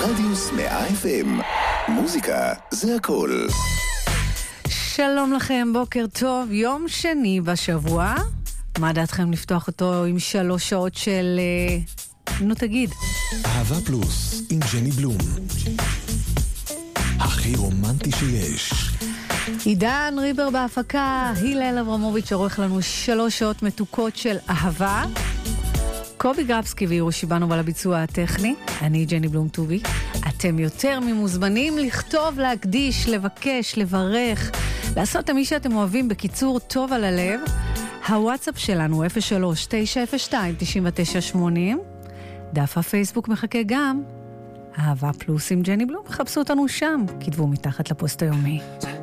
רדיוס 100 FM. מוזיקה זה הכל. שלום לכם, בוקר טוב, יום שני בשבוע. מה דעתכם לפתוח אותו עם 3 שעות של... נו תגיד. אהבה פלוס עם ג'ני בלום. הכי רומנטי שיש. עידן ריבר בהפקה, הילל אברמוביץ' עורך לנו 3 שעות מתוקות של אהבה. קובי גרבסקי ואירו שיבנו על הביצוע הטכני. אני ג'ני בלום טובי. אתם יותר ממוזמנים לכתוב, להקדיש, לבקש, לברך, לעשות מי שאתם אוהבים בקיצור טוב על הלב. הוואטסאפ שלנו 03-902-9980. דף הפייסבוק מחכה גם. אהבה פלוס עם ג'ני בלום. חפשו אותנו שם, כתבו מתחת לפוסט היומי.